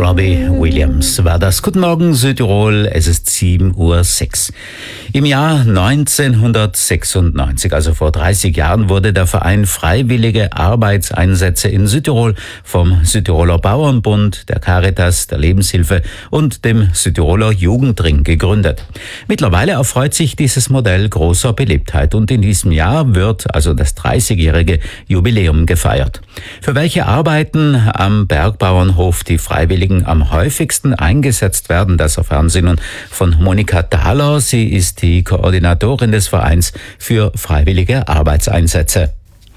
Robbie Williams war das. Guten Morgen Südtirol, es ist 7:06 Uhr. Im Jahr 1996, also vor 30 Jahren, wurde der Verein Freiwillige Arbeitseinsätze in Südtirol vom Südtiroler Bauernbund, der Caritas, der Lebenshilfe und dem Südtiroler Jugendring gegründet. Mittlerweile erfreut sich dieses Modell großer Beliebtheit und in diesem Jahr wird also das 30-jährige Jubiläum gefeiert. Für welche Arbeiten am Bergbauernhof die Freiwilligen am häufigsten eingesetzt werden, das erfahren Sie nun von Monika Thaler. Sie ist die Koordinatorin des Vereins für freiwillige Arbeitseinsätze.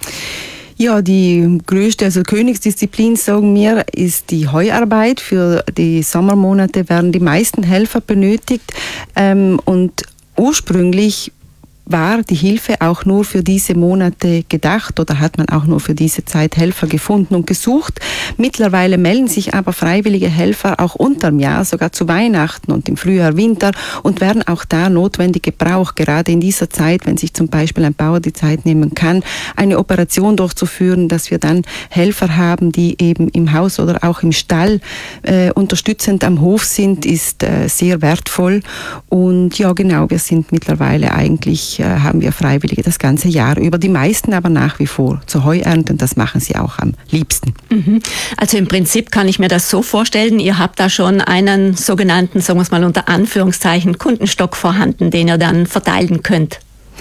Ja, die größte, also Königsdisziplin, sagen wir, ist die Heuarbeit. Für die Sommermonate werden die meisten Helfer benötigt und ursprünglich war die Hilfe auch nur für diese Monate gedacht oder hat man auch nur für diese Zeit Helfer gefunden und gesucht. Mittlerweile melden sich aber freiwillige Helfer auch unterm Jahr, sogar zu Weihnachten und im Frühjahr, Winter und werden auch da notwendig gebraucht, gerade in dieser Zeit, wenn sich zum Beispiel ein Bauer die Zeit nehmen kann, eine Operation durchzuführen, dass wir dann Helfer haben, die eben im Haus oder auch im Stall unterstützend am Hof sind, ist sehr wertvoll. Und ja genau, wir sind mittlerweile eigentlich haben wir Freiwillige das ganze Jahr über, die meisten aber nach wie vor zur Heuernte und das machen sie auch am liebsten. Also im Prinzip kann ich mir das so vorstellen, ihr habt da schon einen sogenannten, sagen wir es mal unter Anführungszeichen, Kundenstock vorhanden, den ihr dann verteilen könnt.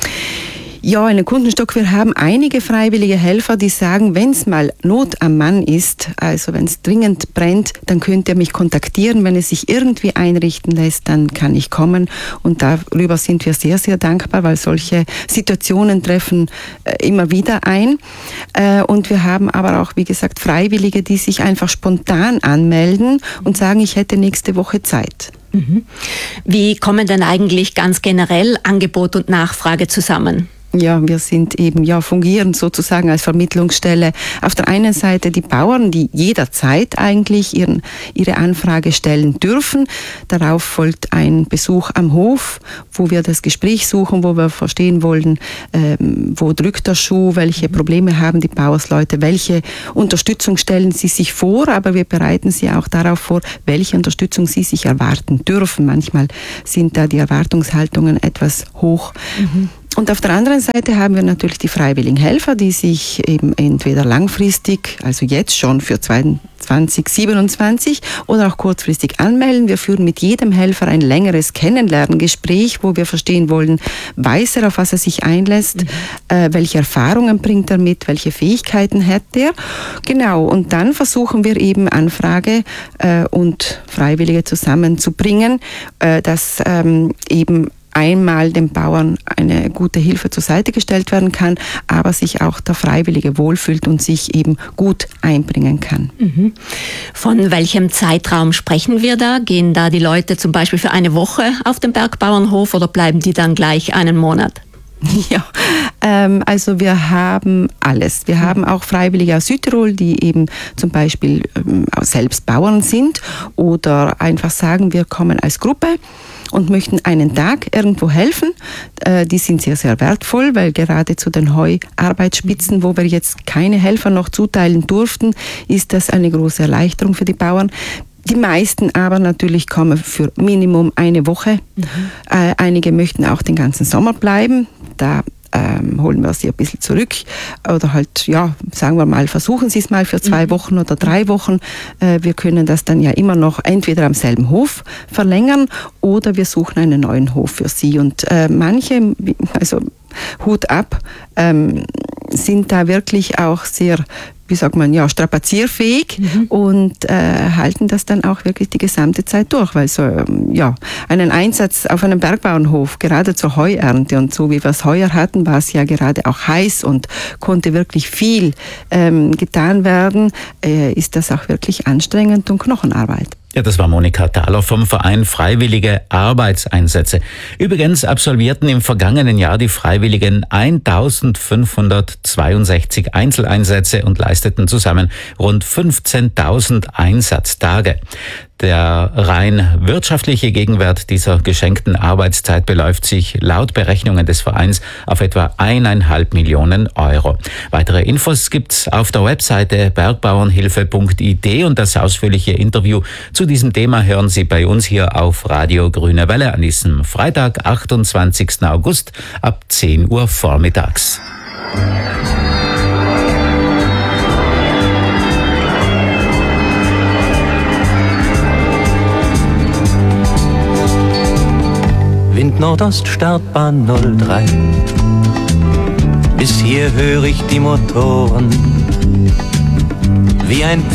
Ja, einen Kundenstock. Wir haben einige freiwillige Helfer, die sagen, wenn es mal Not am Mann ist, also wenn es dringend brennt, dann könnt ihr mich kontaktieren. Wenn es sich irgendwie einrichten lässt, dann kann ich kommen. Und darüber sind wir sehr, sehr dankbar, weil solche Situationen treffen immer wieder ein. Und wir haben aber auch, wie gesagt, Freiwillige, die sich einfach spontan anmelden und sagen, ich hätte nächste Woche Zeit. Wie kommen denn eigentlich ganz generell Angebot und Nachfrage zusammen? Ja, wir sind eben, fungieren sozusagen als Vermittlungsstelle. Auf der einen Seite die Bauern, die jederzeit eigentlich ihre Anfrage stellen dürfen. Darauf folgt ein Besuch am Hof, wo wir das Gespräch suchen, wo wir verstehen wollen, wo drückt der Schuh, welche Probleme haben die Bauersleute, welche Unterstützung stellen sie sich vor, aber wir bereiten sie auch darauf vor, welche Unterstützung sie sich erwarten dürfen. Manchmal sind da die Erwartungshaltungen etwas hoch. Und auf der anderen Seite haben wir natürlich die freiwilligen Helfer, die sich eben entweder langfristig, also jetzt schon für 2027 oder auch kurzfristig anmelden. Wir führen mit jedem Helfer ein längeres Kennenlerngespräch, wo wir verstehen wollen, weiß er, auf was er sich einlässt, welche Erfahrungen bringt er mit, welche Fähigkeiten hat er. Genau, und dann versuchen wir eben Anfrage und Freiwillige zusammenzubringen, dass eben einmal dem Bauern eine gute Hilfe zur Seite gestellt werden kann, aber sich auch der Freiwillige wohlfühlt und sich eben gut einbringen kann. Von welchem Zeitraum sprechen wir da? Gehen da die Leute zum Beispiel für eine Woche auf dem Bergbauernhof oder bleiben die dann gleich einen Monat? Ja, also wir haben alles. Wir haben auch Freiwillige aus Südtirol, die eben zum Beispiel selbst Bauern sind oder einfach sagen, wir kommen als Gruppe und möchten einen Tag irgendwo helfen. Die sind sehr, sehr wertvoll, weil gerade zu den Heuarbeitsspitzen, wo wir jetzt keine Helfer noch zuteilen durften, ist das eine große Erleichterung für die Bauern. Die meisten aber natürlich kommen für Minimum eine Woche. Einige möchten auch den ganzen Sommer bleiben. Da holen wir sie ein bisschen zurück oder halt, sagen wir mal, versuchen sie es mal für 2 Wochen oder 3 Wochen. Wir können das dann ja immer noch entweder am selben Hof verlängern oder wir suchen einen neuen Hof für sie. Und manche, also Hut ab, sind da wirklich auch sehr, wie sagt man, strapazierfähig und halten das dann auch wirklich die gesamte Zeit durch, weil so, einen Einsatz auf einem Bergbauernhof, gerade zur Heuernte und so wie wir es heuer hatten, war es ja gerade auch heiß und konnte wirklich viel getan werden, ist das auch wirklich anstrengend und Knochenarbeit. Ja, das war Monika Thaler vom Verein Freiwillige Arbeitseinsätze. Übrigens absolvierten im vergangenen Jahr die Freiwilligen 1562 Einzeleinsätze und leisteten zusammen rund 15.000 Einsatztage. Der rein wirtschaftliche Gegenwert dieser geschenkten Arbeitszeit beläuft sich laut Berechnungen des Vereins auf etwa 1,5 Millionen Euro. Weitere Infos gibt's auf der Webseite bergbauernhilfe.it und das ausführliche Interview zu diesem Thema hören Sie bei uns hier auf Radio Grüne Welle an diesem Freitag, 28. August ab 10 Uhr vormittags. Wind Nordost, Startbahn 03. Bis hier höre ich die Motoren wie ein